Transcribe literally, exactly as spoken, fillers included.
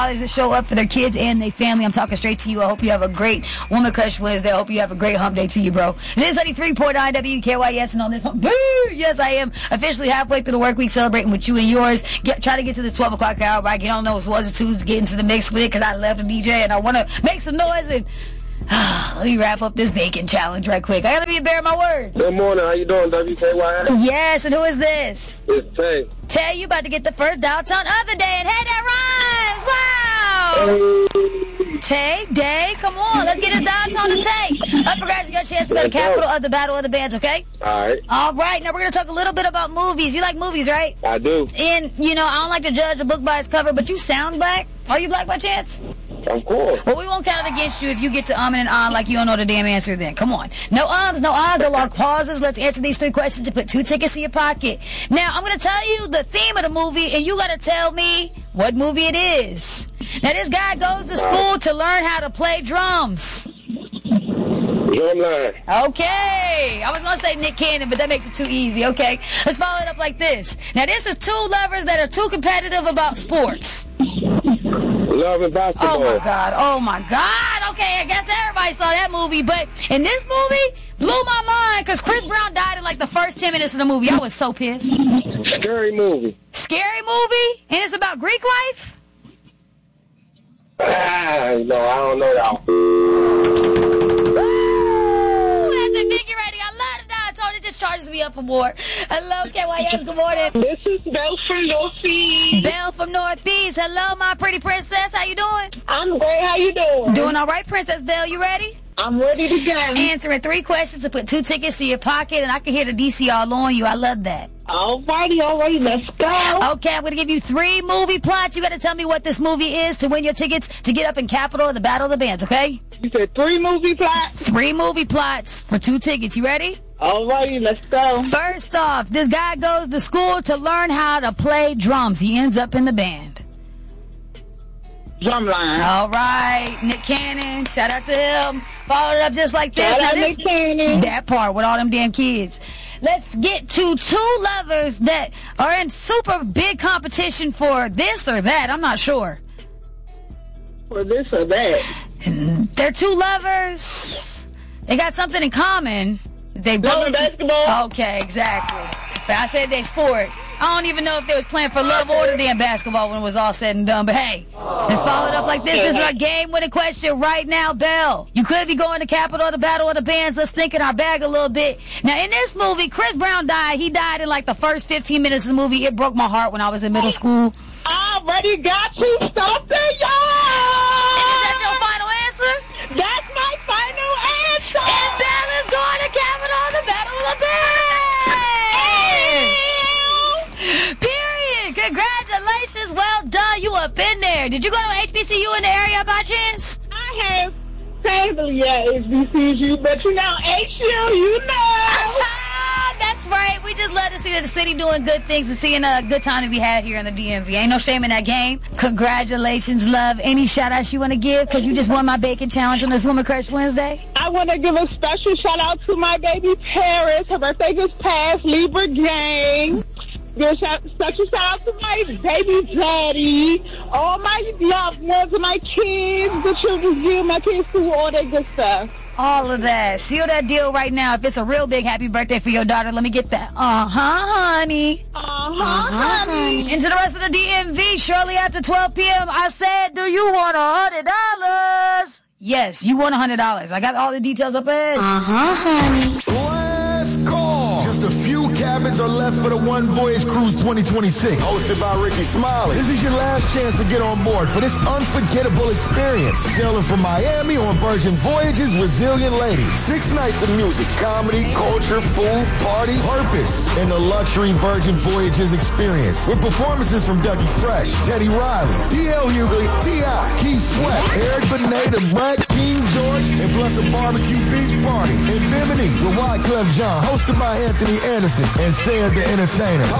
that show up for their kids and their family. I'm talking straight to you. I hope you have a great Woman Crush Wednesday. I hope you have a great hump day to you, bro. It is eighty-three point nine W K Y S, and on this hump, yes, I am officially halfway through the work week, celebrating with you and yours. Get, try to get to this twelve o'clock hour, but I get on those ones and twos, get into the mix with it, because I love the D J, and I want to make some noise, and let me wrap up this bacon challenge right quick. I got to be a bear of my word. Good morning. How you doing, W K Y S? Yes, and who is this? It's Tay. Tay, you about to get the first dial tone of the day, and hey, that rhymes! Wow! Hey. Tay, Day, come on, let's get his dial tone to Tay. Up for grabs, you got a chance to go to Capital of the Battle of the Bands, okay? All right. All right, now we're going to talk a little bit about movies. You like movies, right? I do. And, you know, I don't like to judge a book by its cover, but you sound black. Are you black by chance? Of course. Well, we won't count it against you if you get to um and on like you don't know the damn answer then. Come on. No ums, no ahs, no long pauses. Let's answer these three questions and put two tickets in your pocket. Now, I'm going to tell you the theme of the movie, and you got to tell me what movie it is. Now, this guy goes to school to learn how to play drums. Drumline. Okay. I was going to say Nick Cannon, but that makes it too easy. Okay. Let's follow it up like this. Now, this is two lovers that are too competitive about sports. Love and basketball. Oh, my God. Oh, my God. Okay, I guess everybody saw that movie. But in this movie, blew my mind because Chris Brown died in like the first ten minutes of the movie. I was so pissed. Scary movie. Scary movie? And it's about Greek life? Ah, no, I don't know that one. Woo! That's it, Vicky Ready. I love it. I told it just charges me up for more. Hello, K Y S. Good morning. This is Belle from Northeast. Belle from Northeast. Hello, my pretty princess. How you doing? I'm great. How you doing? Doing all right, Princess Belle. You ready? I'm ready to go. Answering three questions to put two tickets in your pocket, and I can hear the D C all on you. I love that. All righty, all right, let's go. Okay, I'm going to give you three movie plots. You got to tell me what this movie is to win your tickets to get up in Capital of the Battle of the Bands, okay? You said three movie plots? Three movie plots for two tickets. You ready? All righty, let's go. First off, this guy goes to school to learn how to play drums. He ends up in the band. Drumline. All right, Nick Cannon. Shout out to him. Followed it up just like this. Shout Now out this, Nick Cannon. That part with all them damn kids. Let's get to two lovers that are in super big competition for this or that. I'm not sure. For this or that. And they're two lovers. They got something in common. They Love both and basketball? Okay, exactly. But I said they sport. I don't even know if they was playing for love or the damn basketball when it was all said and done. But hey, let's follow it up like this. This is our game-winning question right now, Belle. You could be going to Capital of the Battle of the Bands. Let's think in our bag a little bit. Now, in this movie, Chris Brown died. He died in like the first fifteen minutes of the movie. It broke my heart when I was in middle school. I already got you something, y'all. And is that your final answer? That's my final answer. And Belle is going to Capital of the Battle of the Bands. Period. Congratulations. Well done. You up in there. Did you go to H B C U in the area by chance? I have family at H B C U, but you know, H U, you know. That's right. We just love to see the city doing good things and seeing a good time to be had here in the D M V. Ain't no shame in that game. Congratulations, love. Any shout-outs you want to give? Because you just won my bacon challenge on this Woman Crush Wednesday. I want to give a special shout-out to my baby Paris. Her birthday just passed. Libra gang. Give a shout, special shout-out to my baby daddy. All my loved ones and my kids. The children's view, my kids' school, all that good stuff. All of that. Seal that deal right now. If it's a real big happy birthday for your daughter, let me get that. Uh-huh, honey. Uh-huh, Uh-huh, honey. Into the rest of the D M V, shortly after twelve p.m., I said, do you want one hundred dollars? Yes, you won one hundred dollars. I got all the details up ahead. Uh-huh, honey. Last call. Just a few cabins are left for the One Voyage Cruise twenty twenty-six, hosted by Ricky Smiley. This is your last chance to get on board for this unforgettable experience. Sailing from Miami on Virgin Voyages Resilient Lady. Six nights of music, comedy, culture, food, party, purpose, and the luxury Virgin Voyages experience. With performances from Dougie Fresh, Teddy Riley, D L Hughley, T I, Keith Sweat, Eric Benet, The Black King George, and plus a barbecue beach party in Bimini with Wyclef Jean, hosted by Anthony Anderson and Sayed the Entertainer.